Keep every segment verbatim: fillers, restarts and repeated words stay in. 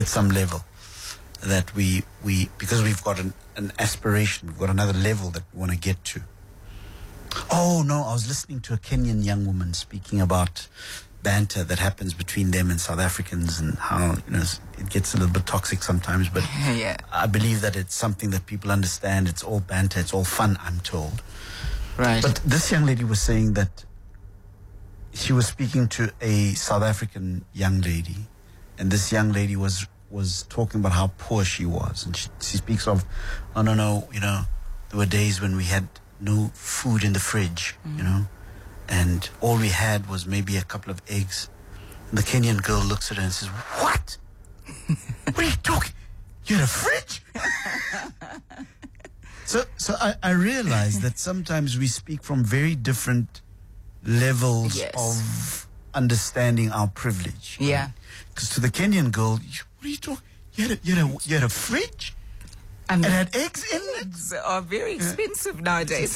at some level that we, we because we've got an, an aspiration, we've got another level that we want to get to. Oh, no, I was listening to a Kenyan young woman speaking about banter that happens between them and South Africans and how, you know, it gets a little bit toxic sometimes, but yeah. I believe that it's something that people understand. It's all banter, it's all fun, I'm told. Right. But this young lady was saying that she was speaking to a South African young lady, and this young lady was was talking about how poor she was, and she, she speaks of, oh no, no, you know, there were days when we had no food in the fridge, mm. you know, and all we had was maybe a couple of eggs. And the Kenyan girl looks at her and says, what? What are you talking? You had a fridge? so so I, I realize that sometimes we speak from very different levels yes. of understanding our privilege. Yeah. Because right? to the Kenyan girl, what are you talking? You had a, you had a, you had a fridge? And it had eggs in it. Eggs are very expensive yeah. nowadays.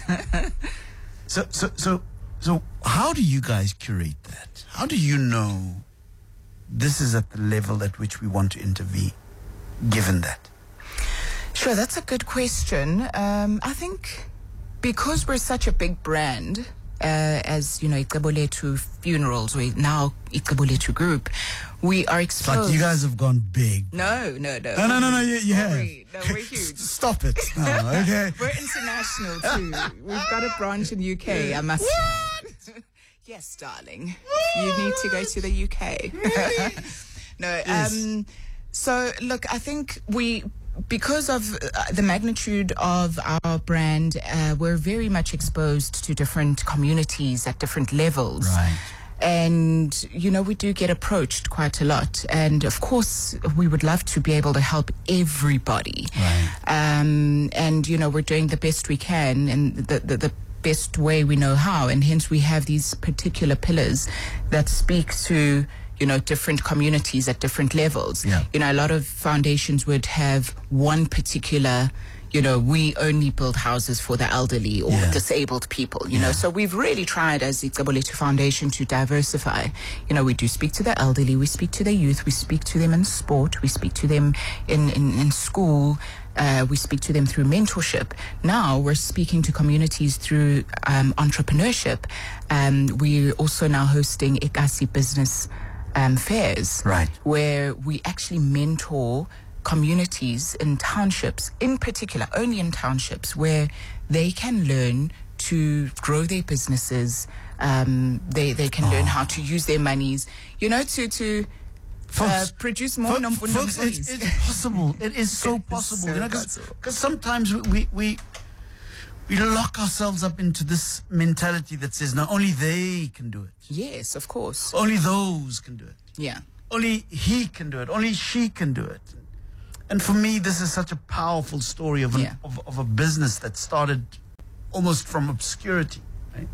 so, so, so, so, how do you guys curate that? How do you know this is at the level at which we want to intervene, given that? Sure, that's a good question. Um, I think because we're such a big brand, uh, as you know, Ixabolethu Funerals, we now Ixabolethu Group, we are exposed. It's like you guys have gone big. No, no, no. No, no, no, no, you, you have. No, we're huge. Stop it. No, okay. We're international too. We've got a branch in the U K, I must say. Yes, darling. What? You need to go to the U K. Really? No, yes. um, so look, I think we, because of uh, the magnitude of our brand, uh, we're very much exposed to different communities at different levels. Right. And, you know, we do get approached quite a lot. And, of course, we would love to be able to help everybody. Right. Um, and, you know, we're doing the best we can and the, the, the best way we know how. And hence we have these particular pillars that speak to, you know, different communities at different levels. Yeah. You know, a lot of foundations would have one particular, you know, we only build houses for the elderly or yeah. disabled people, you yeah. know. So we've really tried as the Ixabolethu Foundation to diversify. You know, we do speak to the elderly, we speak to the youth, we speak to them in sport, we speak to them in, in, in school, uh, we speak to them through mentorship. Now we're speaking to communities through um, entrepreneurship. Um, we're also now hosting Ikasi Business um, Fairs, right, where we actually mentor communities in townships, in particular, only in townships, where they can learn to grow their businesses. Um, they they can oh. learn how to use their monies, you know, to to folks, uh, produce more. Folks, folks it's, it's possible. It is so possible. so you know, possible. Because sometimes we we we lock ourselves up into this mentality that says, "No, only they can do it." Yes, of course. Only those can do it. Yeah. Only he can do it. Only she can do it. And for me, this is such a powerful story of, an, yeah. of, of a business that started almost from obscurity, right?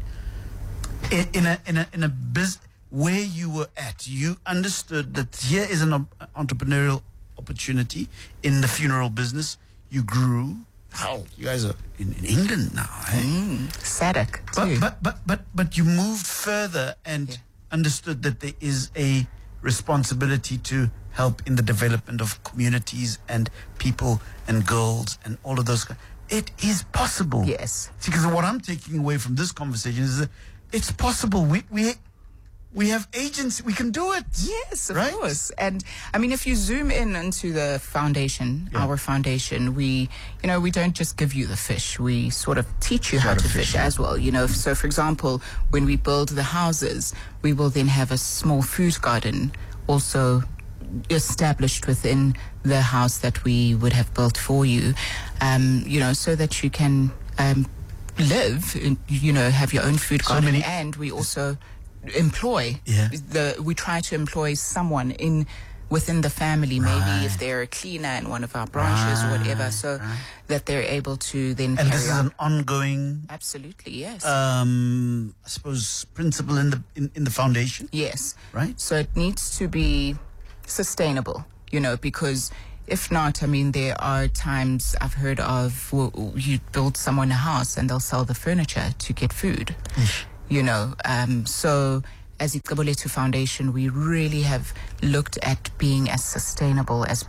In, in a in a in a business where you were at, you understood that here is an op- entrepreneurial opportunity in the funeral business. You grew. Hell, you guys are in, in England now, eh? Mm, S A D C too. But but but but but you moved further and yeah. understood that there is a responsibility to help in the development of communities and people and girls and all of those. It is possible. Yes. Because what I'm taking away from this conversation is that it's possible. We we we have agency. We can do it. Yes, of right? course. And I mean, if you zoom in into the foundation, yeah. our foundation, we, you know, we don't just give you the fish. We sort of teach you how, how to fish, fish as well. You know, so for example, when we build the houses, we will then have a small food garden also established within the house that we would have built for you, um, you know, so that you can um, live, you know, have your own food so garden. Many- and we also employ yeah. the we try to employ someone in within the family, maybe right. if they're a cleaner in one of our branches right. or whatever, so right. that they're able to then and carry this is on. an ongoing Absolutely, yes. Um, I suppose principle in the in, in the foundation. Yes. Right. So it needs to be sustainable, you know, because if not, I mean, there are times I've heard of well, you build someone a house and they'll sell the furniture to get food. You know, um, so as Ixabolethu Foundation, we really have looked at being as sustainable as